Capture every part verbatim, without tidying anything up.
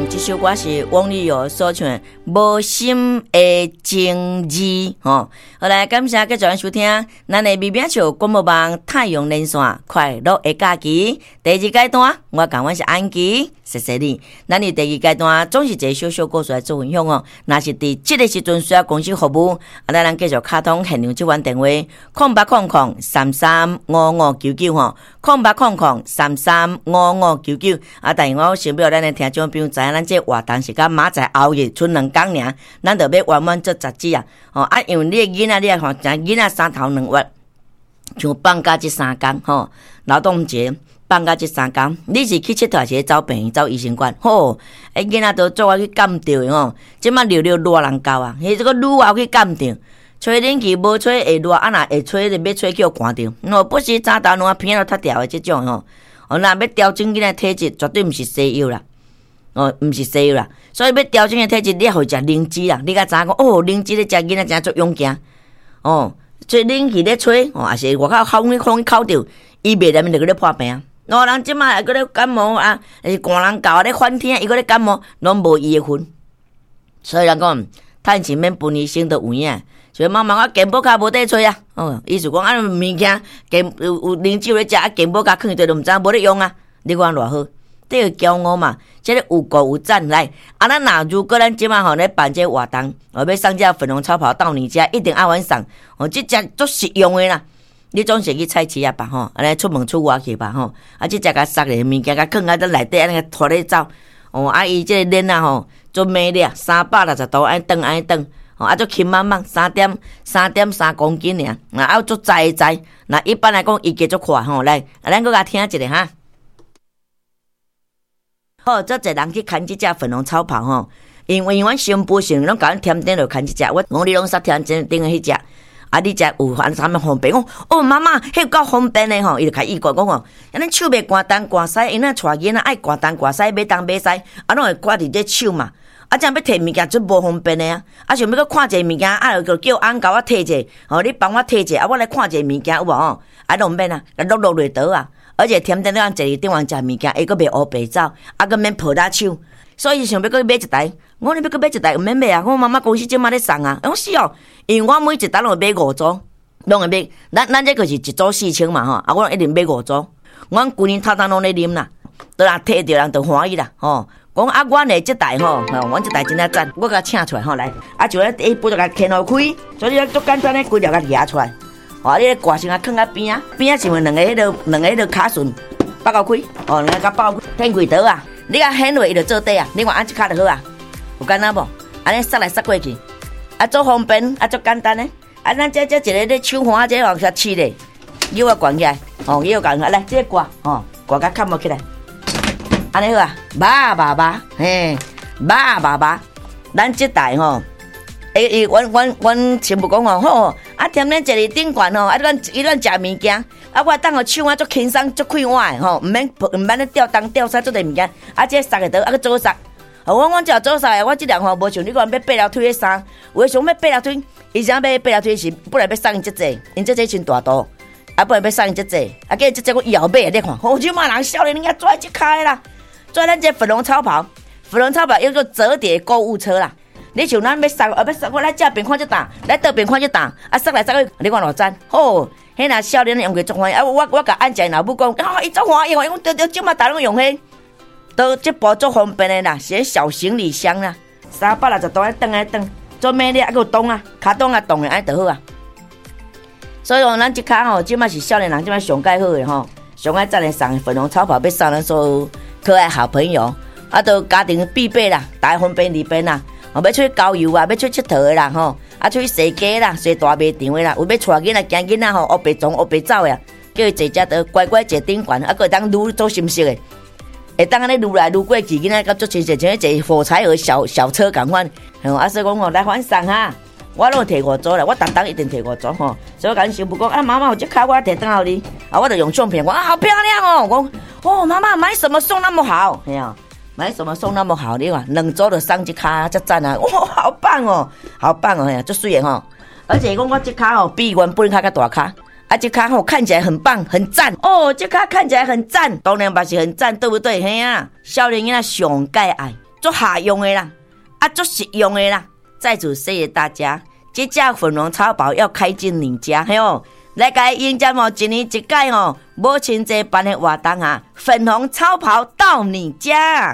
这首歌是王力友所唱的无心的情字吼。好来，感谢各位收听咱的微变笑广播网太阳连线快乐的假期第二阶段，我讲我是安琪，谢谢你。咱的第二阶段总是一个小小故事来做分享哦。若是伫这个时阵需要公司服务，啊，咱继续卡通现场这款电话空八空空三三五五九九吼，空八空空三三五五九九啊。但是我想要咱的听众朋友知影，咱这活动是甲明仔后日剩两天尔，咱就要圆满做十支啊。哦啊，因为你的囡仔，你也看，像囡仔三头两月，像放假这三天吼，劳动节放假这三天，你是去佚佗是走病院走医生馆，吼，哎囡仔都做我去干掉吼，即马溜溜热人够啊，迄这个愈后去干掉。吹冷气无吹会热，啊若会吹就要吹叫寒着。哦，不是早头两片都脱掉的这种吼。哦，若要调整囡仔体质，绝对毋是西药啦。哦，毋是西药啦。所以要调整的体质，你要互食灵芝啦。你甲知影讲哦，灵芝咧食囡仔真足勇健。哦，吹冷气咧吹，哦，也是外口风风口着，伊袂连面就搁咧破病。哦，人即马还搁咧感冒啊，是寒人教咧反天，伊搁咧感冒，拢无伊的份。所以人讲，趁钱免分医生都有影。所以妈妈我健保卡无得吹啊，哦，意思讲啊物件健有有零酒咧食，啊健保卡囥伫都毋知无咧用啊，你看偌好，这个骄傲嘛，这个有够有赞来。啊，咱若如果咱即马吼咧办这活动，哦要送这粉红超跑到你家，一定爱晚上，哦，这只足实用的啦。你总是去菜市啊吧吼，安尼出门出外去吧吼，啊这只甲塞咧物件甲囥啊在内底安尼拖咧走，哦，啊伊这个链啊吼做美咧三百六十度安长安长。哦，啊，足轻慢慢，三点三点三公斤尔，啊，足载载。那一般来讲，伊加足快吼，来，啊，咱搁甲听一下哈。好，这侪人去牵即只粉红草袍吼，因为阮新妇是拢甲阮添顶落牵即只，我讲你拢煞添顶顶迄只，啊，你只有反啥物方便？讲哦，妈妈，迄够方便的吼，伊就甲伊讲讲哦，安尼手袂寒东寒西，因那带囡仔爱寒东寒西，买东买西，啊，拢会挂伫这手嘛。啊，这样要摕物件真无方便的啊！啊，想要搁看一个物件，啊，就叫翁甲我摕者，哦，你帮我摕者，啊，我来看一个物件有无？哦，啊，拢免啊，落落落倒啊！而且甜甜咱坐伫顶方食物件，伊搁袂乌白走，啊，搁免抱大手，所以想要搁买一台，我你要搁买一台，毋免买啊！我妈妈公司即马咧送啊，我是哦，因为我每一台拢会买五组，拢会买，咱咱这个是一组四千嘛吼，啊，我一定买五组，我规年头头拢咧啉啦，都若摕着人就欢喜啦，吼。讲啊，阮的这台吼，阮这台真正赞，我甲请出来吼来，啊就咧第一步就甲牵好开，所以足简单咧，规条甲夹出来，哦，你咧挂先啊，放啊边啊，边啊是两个迄个两个迄个卡榫包到开，哦，两个甲包天开刀啊，你甲掀落伊就做底啊，你看按一卡就好啊，有简单无？安尼塞来塞过去，啊足方便，啊足简单咧，啊咱这这一个咧手环这往下切咧，腰啊悬起来，哦，腰悬起来，来这挂，哦，挂甲卡无起来。安尼好啊，叭叭叭，嘿，叭叭叭，咱这台吼，诶诶，阮阮阮全部讲哦，吼，啊，踮咧坐伫顶悬吼，啊，咱伊咱食物件，啊，我当个手啊足轻松足快活诶吼，毋免毋免咧吊东吊西做啲物件，啊，这塞个倒，啊，个做塞，我我只做塞，我即辆吼无像你讲要八条腿的衫，有诶想要八条腿，以前要八条腿是本来要送伊即济，因即济真大度，啊，本来要送伊即济，啊，计即济我摇买你看，好即马人少年人家拽即开啦。做咱这粉红超跑，粉红超跑叫做折叠购物车啦。你像咱要送，啊要送，我来这边看就打，来这边看就打，啊送来送去，你看偌赞，吼，迄那少年用过足欢喜，啊我我甲按一老母讲，啊伊足欢喜，因为得得即马大拢用迄，都这包足方便的啦，是小行李箱啦，三百六十度来蹬来蹬，做咩咧？啊个动啊，卡动啊动的，安就好啊。所以讲咱这卡吼，即马是少年人即马上介好的吼，上爱赞的送粉红超跑，要送咱所有可爱好朋友，啊，都家庭必备啦，大方便利便啦。哦，要出去郊游啊，要出去佚佗的啦，吼，啊，出去踅街啦，踅大卖场的啦，有要带囡仔、惊囡仔吼，乌白撞、乌白走的，叫伊坐只都乖乖坐顶悬，啊，个会当愈做心色的，会当安尼愈来愈过去，囡仔甲足亲切，像一坐火柴盒小小车共款。吼，啊，所以讲吼，来欢送哈，我拢摕五组啦，我逐当一定摕五组吼。所以讲媳妇讲啊，妈妈有这卡我摕倒互你，啊，我就用相片讲啊，好漂亮哦，讲。哦，妈妈买什么送那么好？哎呀，买什么送那么好？你看，两周的送一卡，这赞啊！哇，好棒哦，好棒哦，哎呀，足水的吼！而且讲我这卡吼比原本卡较大卡，啊，这卡吼看起来很棒，很赞哦，这卡看起来很赞，当然嘛是很赞，对不对？嘿啊，少年囡仔上介爱， 足下用的啦，啊足实用的啦。在此谢谢大家，这只粉红超跑要开进你家，嘿哦，来甲迎接哦，一年一届哦，母亲节办的活动啊，粉红超跑到你家。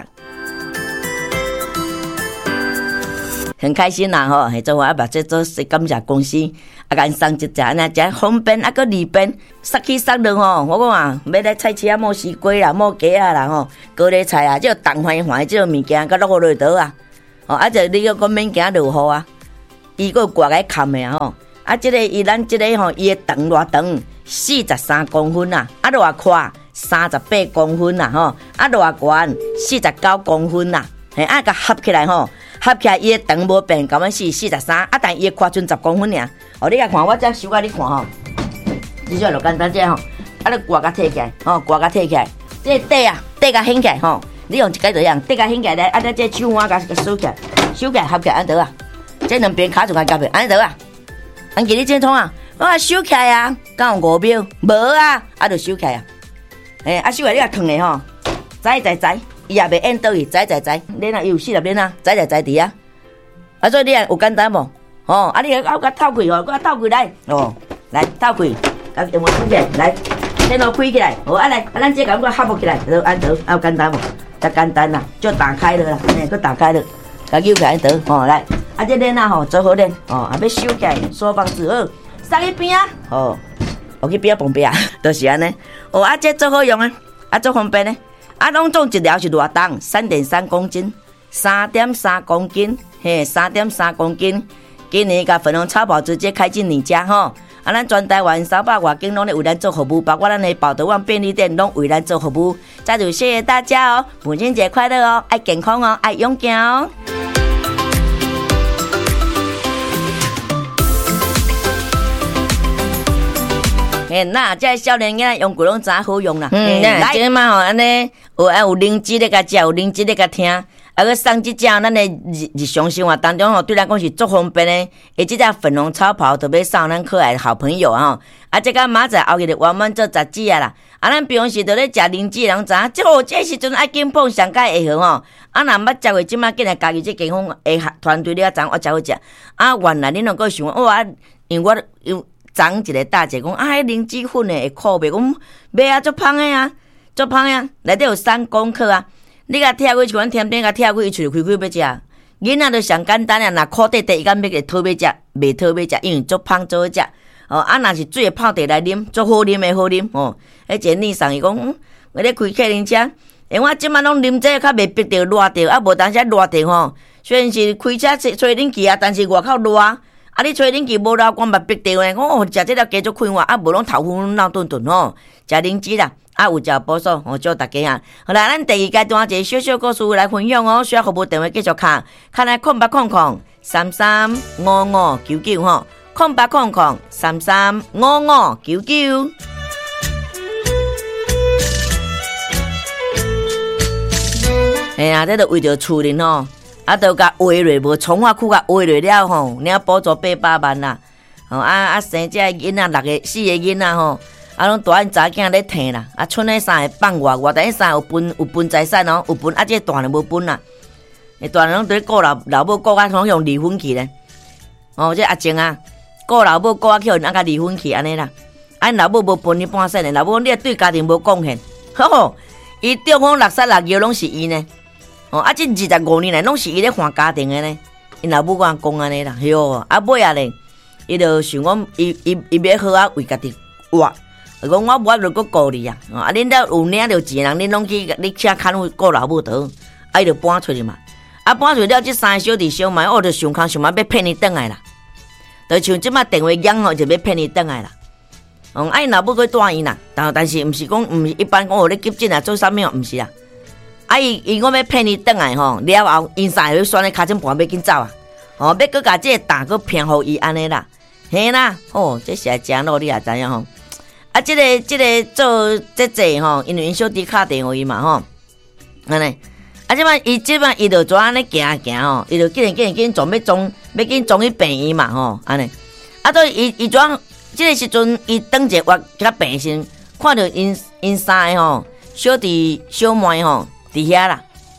很开心啦吼，嘿，做我阿爸这做是感谢公司，啊，甲因送一只安尼，只方便啊，个利便，杀去杀人吼，我讲啊，要来菜市啊，摸西瓜啦，摸鸡啊啦吼，高丽菜啊，这重欢欢这物件，甲落落倒啊，哦，啊，就你个讲免惊落雨啊，伊个挂来砍的吼，啊，这个伊咱这个吼，伊的长偌长，四十三公分啊，啊，偌宽三十八公分啊，吼，啊，偌悬四十九公分啊，嘿，啊，甲合起来吼。合起来，伊的长无变，到尾是四十三，啊，但伊的宽剩十公分尔。哦，你来看，我再修甲你看吼，你就就简单这吼，啊，你挂甲摕起来，吼，挂甲摕起来，这底啊，底甲掀起来吼，你用一个这样，底甲掀起来咧，啊，咱这手腕甲收起来，收起来合起来安得啊，这两边卡住甲夹平，安得啊，安记你这通啊，我啊收起来啊，敢有五秒？无啊，啊，就收起来啊，诶，啊，收起来你啊藏的吼，栽栽栽。伊也袂演倒去，栽栽栽，恁啊有四十恁啊，栽栽栽伫啊，啊所以你啊有简单无？哦，啊你啊甲透开哦，甲透开来，哦，来透开，甲用我开起来，来，电脑开起来，哦，啊来，啊咱这个我合不起来，就安倒，啊有简单无？真简单啦，就打开了啦，嘿，佮打开了，甲扭起来倒，哦来，啊这恁啊吼做好恁，哦啊要收起来，收放纸好，送去边啊，哦，我去边啊旁边啊，就是安尼，哦啊这做好用啊，啊做方便呢。啊，拢总一条是偌重，三点三公斤，三点三公斤，嘿，三点三公斤。今年甲粉红超跑直接开进你家吼！啊，咱全台湾三百外间拢咧为咱做服务，包括咱的宝德旺便利店拢为咱做服务。再次谢谢大家哦，母亲节快乐哦，爱健康哦，爱勇敢哦。诶，那这少年囝用过拢知好用啦。嗯，来，即嘛吼，安尼有啊有灵芝咧甲食，有灵芝咧甲听，啊个送即只咱的日日常生活当中吼，对咱讲是足方便的。诶，即只粉红超跑特别送咱可爱的好朋友吼。啊，这个明仔后日完满做杂志啊啦。啊，咱平时都咧食灵芝的人知影，即号这时阵爱紧碰上届会好吼。啊，若捌食过即马，竟然家己这健康诶团队咧，知影我才好食。啊，原来恁两个想哇，因为我有。昨一个大姐讲，啊，迄灵芝粉诶会苦袂？讲买啊，足芳诶啊，足芳啊，内底有三公克啊。你甲跳过像阮甜点甲跳过，伊喙开开要食。囡仔就上简单啊，若苦滴滴，伊敢要会讨要食，袂讨要食，因为足芳做好食。哦，啊，若是水泡茶来啉，足好啉诶，好啉哦。迄一个女送伊讲，嗯，我咧开客人车，因我即摆拢啉这较袂逼着热着，啊，无当时热着吼。虽然是开车吹冷气啊，但是外口热。啊！你吹冷气无流光，目闭着诶。我哦，食这了加足快活，啊，无拢头昏脑顿顿吼。食灵芝啦，啊，有食补素，哦，祝大家啊。好啦，咱第二阶段一个小小故事来分享哦。需要服务电话继续卡，卡来空八空空三三五五九九吼，空八空空三三五五九九。哎呀，这都为着厝人吼。啊，都甲划落，无从化区甲划落了吼，领补助八百万啦。吼啊啊，生这囡仔六个、四个囡仔吼，啊拢大汉查囝咧摕啦。啊，剩诶三个放外，外头三个有分有分财产哦，有分啊，这大人无分啦。诶，大人拢伫顾老老母顾啊，拢用离婚去咧。哦，这阿静啊，顾老母顾啊，去互人甲离婚去安尼啦。啊，老母无分你半世呢，老母你对家庭无贡献，吼，伊中风六十六摇拢是伊呢。哦，啊，这二十五年来拢是伊咧还家庭的呢。因老母讲讲安尼啦，哟，啊尾啊咧，伊就想讲，伊伊伊要好啊为家己活，讲我无法度搁顾你啊。啊，恁兜有领着钱人，恁拢去你车看顾老母倒，啊，伊就搬出去嘛。啊，搬出去了，这三个小弟小妹，我就想空想嘛要骗你转来啦。就像即马电话响吼，就要骗你转来啦。嗯，啊，因老母去带伊啦，但但是毋是讲毋是一般讲我咧急诊啊做啥物哦，毋是啊。啊！伊伊我要骗你转来吼，了后因三个选咧卡针盘要紧走啊！哦，要搁甲这个蛋搁偏互伊安尼啦，嘿啦！哦，这是真努力啊，知影吼？啊，这个这个做这这吼，因为因小弟敲电话伊嘛吼，安尼。啊，即摆伊即摆伊就怎安尼行行吼，伊就紧紧紧紧装要装要紧装去病院嘛吼，安尼。啊，对，伊伊怎即个时阵伊等者我甲病先看到因因三个吼，小弟小妹吼。伫遐啦，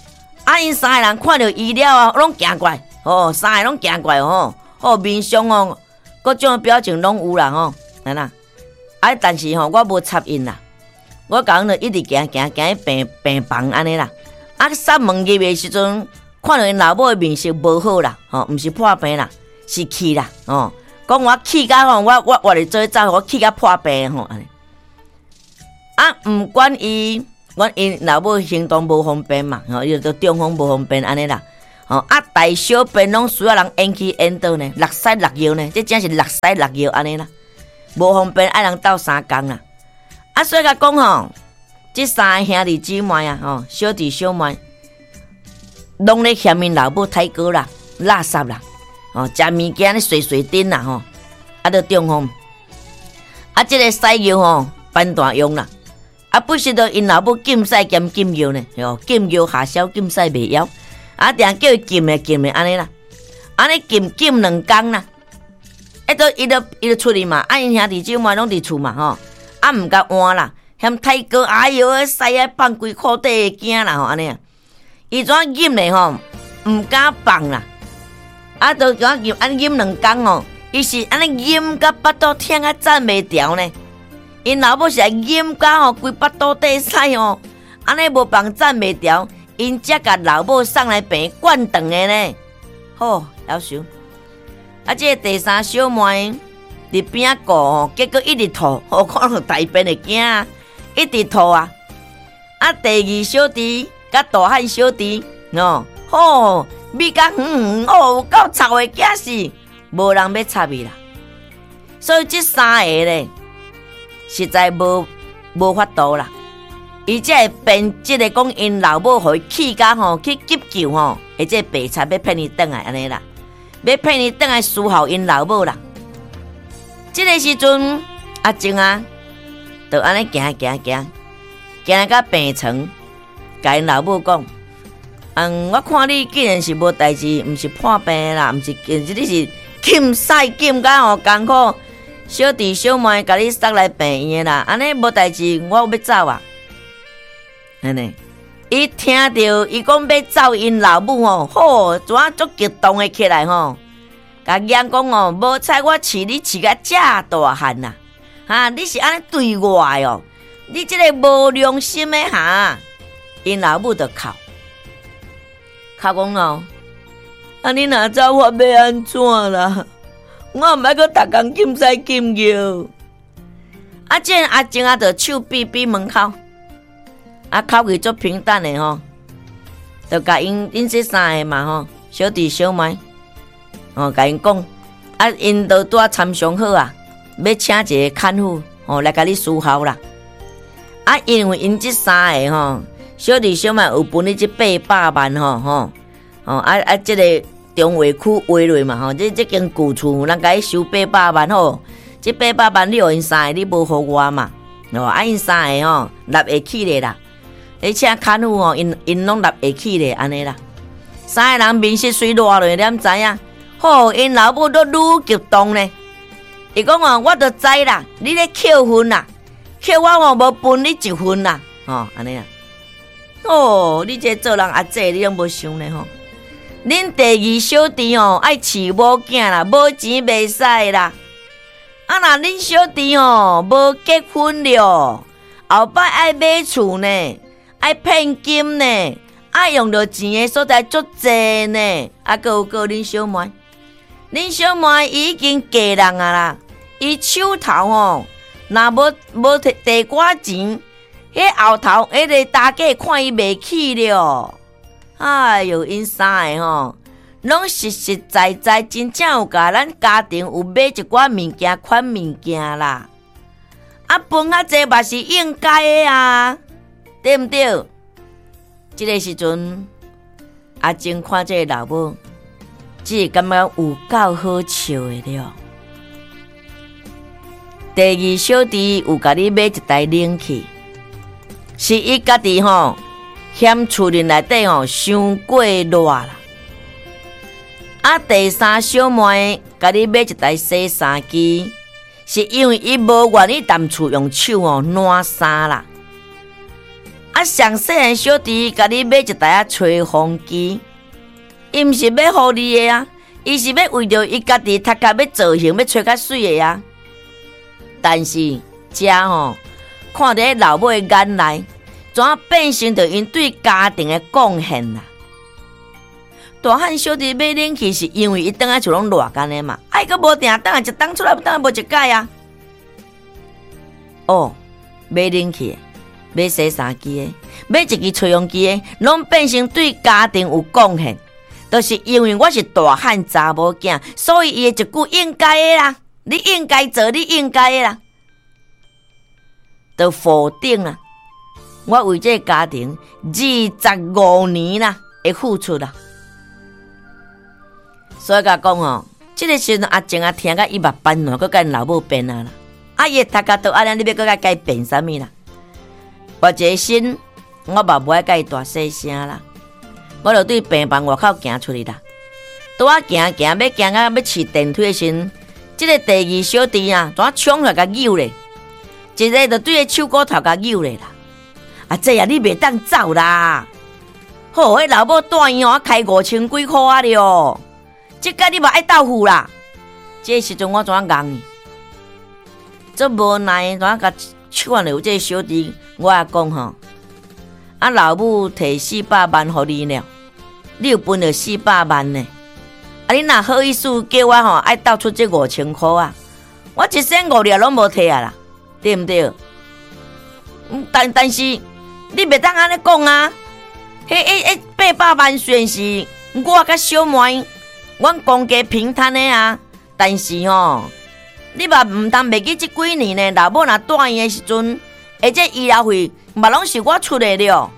啊，因三个人看到伊了啊，拢惊怪，哦，三个拢惊怪哦，哦，面上哦，各种表情拢有啦吼，安那，啊，但是吼，我无插因啦，我讲了一直行行行去病病房安尼啦，啊，閂门入的时阵，看到因老母的面色无好啦，吼、哦，毋是破病啦，是气啦，哦，讲我气甲吼，我我我嚟做走，我气甲破病吼，安尼，啊，毋管伊。阮因老母行动无方便嘛，吼，伊就中风无方便安尼啦，吼啊大小便拢需要人延去延倒呢，落屎落尿呢，这真是落屎落尿安尼啦，无方便爱人斗三工啦，啊所以甲讲吼，这三个兄弟姊妹啊，吼小弟小妹，拢咧嫌因老母太高啦，垃圾啦，吼食物件咧碎碎丁啦，吼啊都中风，啊这个屎尿吼办大用啦。啊，不是都因老母禁屎兼禁尿呢？哟，禁尿下消，禁屎袂枵。啊，定叫伊禁的禁的安尼啦，安尼禁禁两工啦。一都伊都伊都出去嘛，啊因兄弟姊妹拢伫厝嘛吼，啊毋甲换啦，嫌太高，哎哟，屎啊放规裤底惊啦吼，安尼啊。伊怎禁咧吼？毋敢放啦，啊都怎禁？安禁两工吼，伊是安尼禁甲巴肚疼啊站袂调呢。因老母是来淹甲吼，规巴肚底屎吼，安尼无放站袂调，因才甲老母送来病灌肠的呢。好，夭寿。啊，这个第三小妹伫边仔顾吼，结果一直吐，何况大便会惊啊，一直吐啊。啊，第二小弟甲大汉小弟，喏，吼，咪甲远远哦，够臭的惊死，无人要插伊啦。所以这三个咧。实在无无法度啦，伊才会变即个讲因老母互伊气甲吼去急救吼，或者白菜要骗伊转来安尼啦，要骗伊转来思好因老母啦。即个时阵阿静啊，就安尼行行行，行到病床，甲因老母讲：，嗯，我看你既然是无代志，毋是破病啦，毋是，其实你是禁屎禁甲吼艰苦。小弟小妹甲你送来病院啦，安尼无代志，我要走啊！安尼，伊听到伊讲要走因老母吼，好，怎啊足激动的起来吼？甲讲讲哦，无彩我饲你饲甲这大汉呐，哈！你是安尼对我哦？你这个无良心的哈！因老母就哭，哭讲哦，啊你若走我要安怎啦？我毋爱阁逐工禁屎禁尿，啊！这阿静啊，就手逼逼门口，啊，口气足平淡的吼，就甲因因这三个嘛吼，小弟小妹，哦，甲因讲，啊，因都拄啊参详好啊，要请一个看护，哦，来甲你伺候啦。啊，因为因这三个吼，小弟小妹有分你这八百万吼吼，哦，啊啊，这个。中华区划落嘛吼，这这间旧厝，人甲伊收八百万吼，这八百万你互因三个，你无互我嘛？哦，啊因三个吼，立会起咧啦，而且看护吼，因因拢立会起咧安尼啦。三个人面色水热落，你知影？吼，因老母都愈激动呢。伊讲哦，我都知啦，你咧扣分啦，扣我吼无分你一分啦，吼安尼啦。哦，你这做人阿姐，你拢无想咧吼。恁第二小弟哦，爱饲某囝啦，无钱袂使啦。啊，那恁小弟哦，无结婚了，后摆爱买厝呢，爱骗金呢，爱用到钱的所在足济呢。啊，搁有个恁小妹，恁小妹已经嫁人啊啦，伊手头哦，若无无摕地寡钱，迄后头迄个大家看伊袂起了。哎哟，因三个吼，拢实实在在，真正有甲咱家庭有买一寡物件、款物件啦。啊，分较济嘛是应该的啊，对毋对？这个时阵，阿静看这个老母，只是感觉有够好笑的了。第二小弟有甲你买一台冷气，是伊家己吼。嫌厝里内底吼伤过热啦，啊！第三小妹甲你买一台洗衫机，是因为伊无愿意踮厝用手吼暖衫啦。 啊，上细汉小弟甲你买一台啊吹风机，伊毋是要互你的啊，伊是要为着伊家己头壳要造型，要吹较水的啊。但是遮吼，看伫迄老母的眼内，怎啊变成着因对家庭的贡献啦？大汉小弟买冷气是因为伊当下就拢热干的嘛，啊，伊个无定当下一当出来，当下无一解啊。哦，买冷气的，买洗衫机的，买一支吹风机的，拢变成对家庭有贡献，都、就是因为我是大汉查某囝，所以伊的一句应该的啦，你应该做，你应该的啦，都否定啦。我为这个家庭二十五年啦的付出啦，所以甲讲哦，这个时阵阿静啊听甲伊目斑乱，佮甲因老母变啊啦。啊，伊头壳都安尼，你要佮佮改变啥物啦？我一个心，我嘛无爱甲伊大细声啦。我就对病房外口行出去啦。拄啊行行，要行到要试电梯的时阵，即、這个第二小弟啊，怎冲出来甲扭咧？一个就对个手骨头甲扭咧啦。啊，这啊你袂当走啦！好，迄老母带伊哦开五千几箍啊了，即个你嘛爱斗付啦。这时阵我怎硬呢？这无奈，怎甲手腕有这个小弟，我也讲吼，啊老母摕四百万互你了，你有分了四百万呢？啊你若好意思叫我吼爱斗出这五千箍啊？我一仙五两拢无摕啊啦，对毋对？但但是你袂当安尼讲啊！迄迄迄八百万虽然是我甲小妹，阮公家平摊的啊，但是吼。你嘛毋当袂记即几年呢？老母若带伊的时阵，而且医疗费嘛拢是我出的了。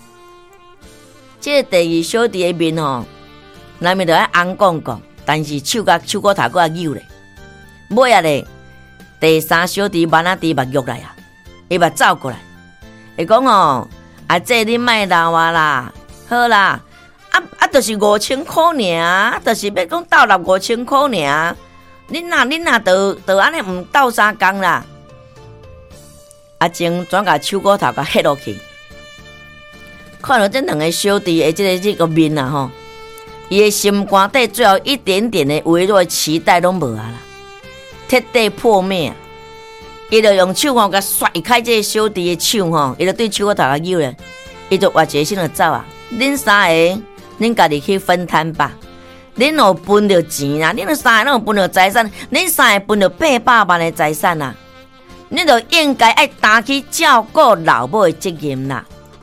这个第二小弟的面吼，内面就爱红讲讲，但是手甲手骨头佫啊扭咧。尾啊咧，第三小弟慢啊滴目玉来啊，伊嘛走过来，伊讲哦，啊这你莫闹啊啦，好啦，啊啊，就是五千箍尔，就是要讲斗六五千箍尔。恁若恁若都都安尼毋斗相共啦，阿静转甲手骨头甲迄落去，看到这两个小弟的这个这个面啊吼，伊的心肝底最后一点点的微弱的期待拢无啊啦，彻底破灭。伊就用手吼甲甩开这个小弟的手吼，伊就对手骨头甲扭咧，伊就活一个心就走啊。恁三个，恁家己去分摊吧。恁有分到钱啦，恁有三个拢有分到财产，恁三个分到八百万的财产啦，恁就应该爱担起照顾老母的责任啦。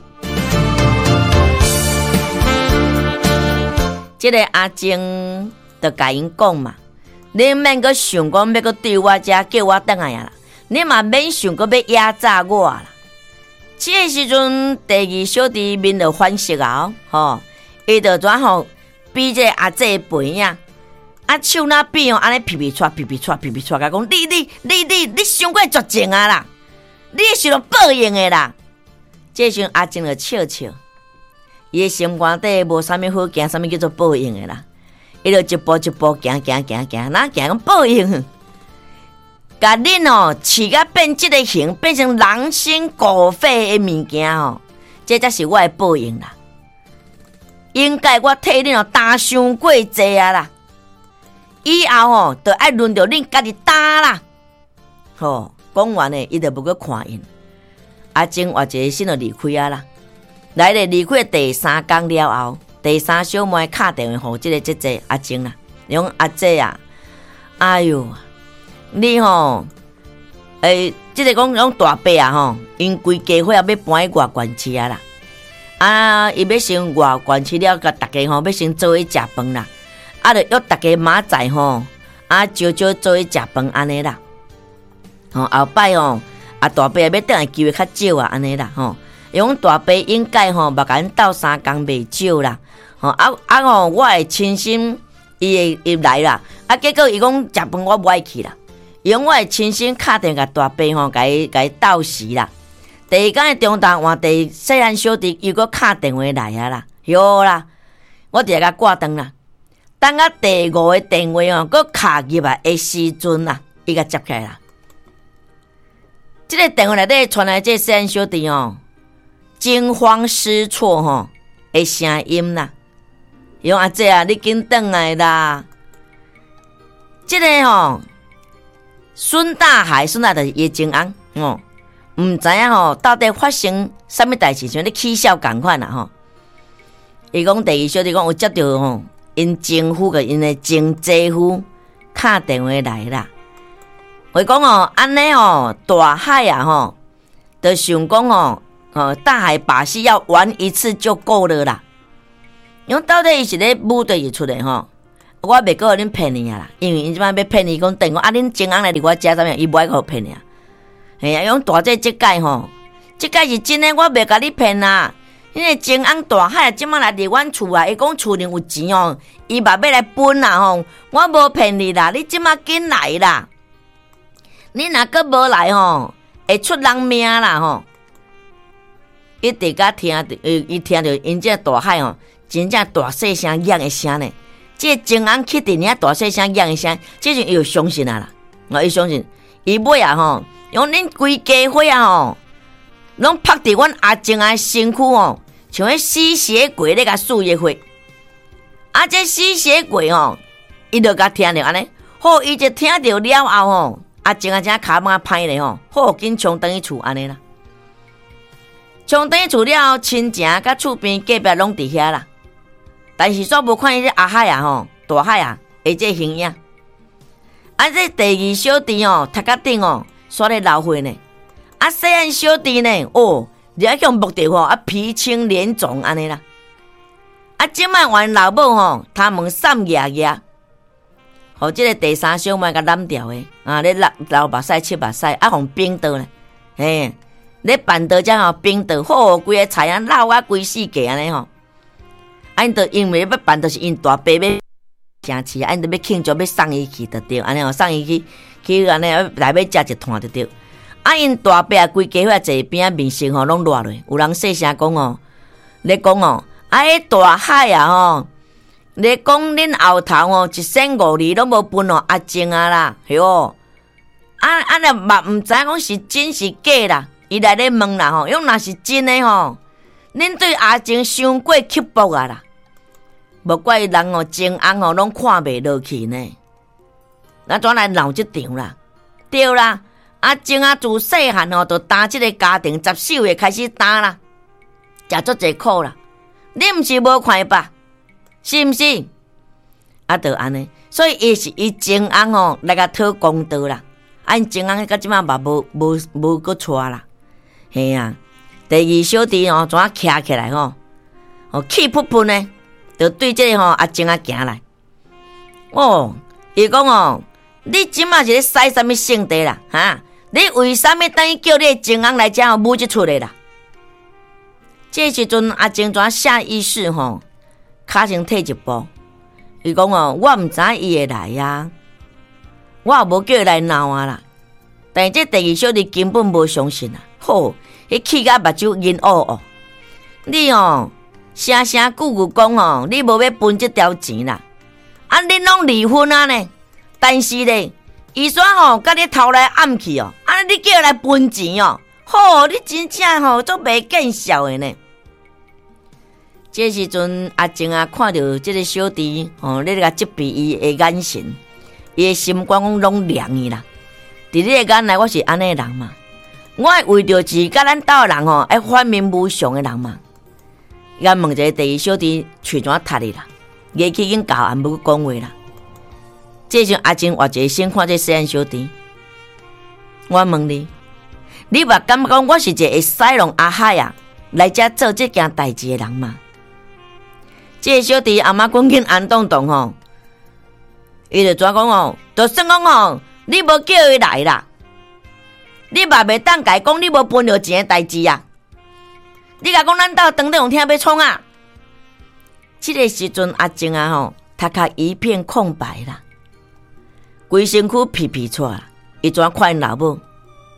这个阿静就甲因讲嘛，恁免阁想讲要阁对我遮叫我倒来啊啦，恁嘛免想阁要压榨我啦。这个时阵，第二小弟面就反色啊，吼，伊就转吼。比这阿姐肥啊，啊手那变哦，安尼皮皮搓皮皮搓皮皮搓，甲讲你你你你你伤过绝情啊啦，你是要报应的啦。这时阿静就笑笑，伊的心肝底无啥物好惊，啥物叫做报应的啦。伊就一步一步行行行行，哪行讲报应？甲恁哦，饲甲变即个形，变成人心狗肺的物件哦，这才是我的报应啦。应该我替恁哦担伤过济啊啦，以后哦，就爱轮到恁家己担啦。吼，讲完呢，伊就无去看因。阿静活一个心就离开啊啦。来咧，离开第三天了后，第三小妹敲电话互即个姐姐阿静啦，讲阿姐啊，哎哟，你吼，诶、欸，即、這個講講大伯啊吼，因規家伙也要搬去外縣市啊啦。啊！伊要先外县市了，甲大家吼要先做伙食饭啦。啊，就约大家明仔吼，啊，招招做伙食饭安尼啦。吼，后摆吼，啊大伯也要等下机会较少啊，安尼啦吼。伊讲大伯应该吼，目甲因斗三工袂少啦。吼，啊啊吼，我会亲心伊会伊来啦。啊，结果伊讲食饭我无爱去啦。伊讲我会亲心敲电甲大伯吼，甲伊甲伊斗时啦。第二天的中昼换第细汉小弟又搁敲电话来啊啦，哟啦，我直甲挂断啦。等啊第五个电话哦，搁敲入来的时阵啦，伊甲接起来啦。即、這個電話內底傳來這細漢小弟哦， 惊慌失措吼的声音啦。伊讲阿姐啊，你紧转来啦！这个吼，孙大海，孙大就是叶靖安哦，唔知影吼到底发生什么代志，像咧起笑共款啦吼。伊讲第二小弟讲有接到吼，因情夫个因的前姐夫打电话来啦。伊讲哦，安尼哦，大海啊吼，就想讲哦，哦大海把戏要玩一次就够了啦。因为到底伊是咧舞对伊出来吼，我袂搁互恁骗你啊啦，因为因即摆要骗你讲等我啊，恁前翁来伫我遮怎样，伊无爱互骗你啊。嘿啊，用大姐即届吼，即届是真诶，我袂甲你骗啦。因为前翁大海即摆来伫阮厝啊，伊讲厝里有钱哦，伊嘛要来分啦吼，我无骗你啦，你即摆紧来啦。你若搁无来吼，会出人命啦吼。伊伫甲听着，伊听着因这大海吼。真正大细声响的声呢，这前翁去伫遐大细声响的声，这就伊就相信啊啦。我伊相信，伊尾啊吼，用恁规家伙啊吼，拢拍伫阮阿静的身躯吼，像迄吸血鬼咧甲输液血。啊，这吸血鬼吼，伊就甲听着安尼，好，伊就听着了后吼，阿静啊，正骹仔歹咧吼，好紧冲倒去厝安尼啦。冲倒去厝了后，亲情甲厝边隔壁拢伫遐啦。但是煞无看见这阿海啊吼，大海啊，下这形影。啊，这第二小弟哦，头壳顶哦，煞咧流血呢。啊，细汉小弟呢，哦，掠向目的吼，啊鼻青脸肿安尼啦。啊，即摆原老母吼，他们散牙牙，互这个第三小妹甲染掉的啊，咧流流目屎、切目屎，啊，互冰倒咧，嘿，咧办倒遮吼冰倒，好规个菜啊闹啊规世界安尼吼。啊，因着因为要办，就是因大伯要诚饲，啊，因着要庆祝，要送伊去着对，安尼哦，送伊去去安尼来要食一摊着对。啊，因大伯啊，规家伙坐边啊面色吼拢热落，有人细声讲哦，咧讲哦，啊，迄大海啊吼，咧讲恁后头哦一生五里拢无分哦阿静啊啦，嘿哦，啊啊咧嘛毋知讲是真是假啦，伊来咧问啦吼，用若是真诶吼，恁对阿静伤过刻薄啊啦。无怪人哦，前翁哦，拢看袂落去呢。那怎来闹这场啦？对啦，阿前啊自细汉哦，就担这个家庭，十四岁开始担啦，食足济苦啦。你毋是无看吧？是毋是？啊，就安尼，所以伊是伊前翁哦来甲讨公道啦。啊，因前翁到即马嘛无无无搁娶啦。嘿啊，第二小弟哦，怎啊徛起来吼？哦，气噗噗呢？就对这个吼阿静啊行来，哦，伊讲哦，你即马是咧使什么性地啦？哈，你为什么等于叫你前翁来遮吼舞即出来啦？这时阵阿静怎下意识吼，骹先退一步，伊讲哦，我毋知伊会来呀，我也无叫伊来闹啊啦。但是这第二小弟根本无相信啊，吼，迄气甲目睭银乌乌，你哦。声声句句讲哦，你无要分这条钱啦，啊，恁拢离婚啊呢？但是咧，伊说吼，甲你偷来暗去哦，啊，你叫来分钱哦，吼，你真正吼足袂见笑的呢。这时阵阿静啊，看到这个小弟哦，你甲责备伊的眼神，伊的心肝讲拢凉去啦。伫你的眼内，我是安尼人嘛，我为着是甲咱斗人吼，爱反面无常的人嘛。伊问一个第二小弟喙怎塌哩啦，语气已经教俺要讲话啦。这时阿静活一先看这细汉小弟，我问你，你嘛感觉讲我是一个会使弄阿海啊，来遮做这件代志的人嘛？这小弟阿妈讲紧安动动吼，伊就怎讲哦？就算讲吼，你无叫伊来啦，你嘛袂当家讲你无分着钱的代志啊。你甲讲咱斗当地用听要创啊？这个时阵阿静啊吼，头壳一片空白啦，规身躯皮皮出啦，伊怎看因老母？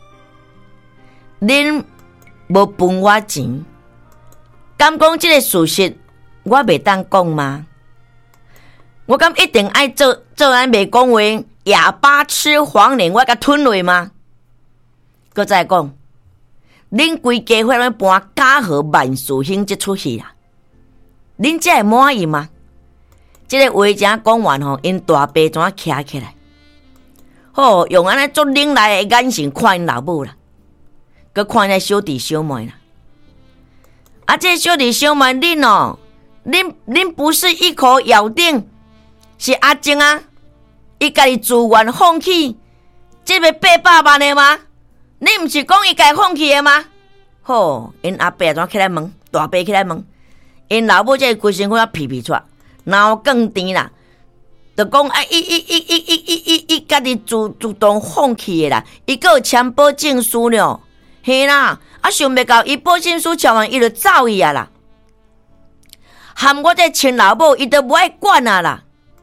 恁无分我钱，敢讲这个事实我袂当讲吗？我敢一定爱做做咱袂讲话，哑巴吃黄连，我甲吞落吗？搁再讲。 恁规家伙拢搬家和万事兴这出戏啦，恁才会满意吗？这个话正讲完吼，因大爸怎啊徛起来？吼、哦，用安尼足冷来的眼神看因老母啦，佮看那小弟小妹啦。啊，这小弟小妹恁哦，恁恁不是一口咬定是阿静啊，伊家己自愿放弃这个八百万的吗？你毋是讲伊家放弃的吗？吼，因阿伯怎起来问，大伯起来问，因老母这规身躯啊皮皮出来，脑更甜啦，就讲啊，伊伊伊伊伊伊伊伊家己主主动放弃的啦，伊个有签保证书呢，嘿啦，啊想袂到伊保证书签完伊就走去啊啦，含我这亲老母伊都无爱管啊啦。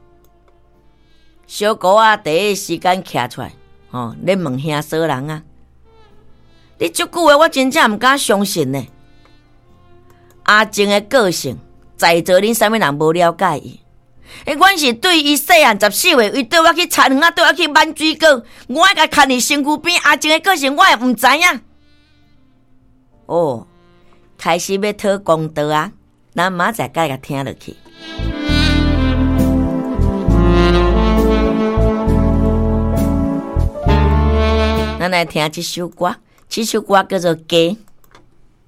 小姑啊，第一时间徛出来，吼、哦，咧问兄嫂人啊。你这句话我真正毋敢相信呢。阿静的个性，在座恁啥物人无了解伊？诶，阮是对伊细汉十四岁，伊对我去田园啊，对我去挽水果，我爱甲牵伊身躯边。阿静的个性，我也毋知影。哦，开始要讨公道啊，咱明仔载甲听落去。咱来听这首歌。这首歌叫做《家》。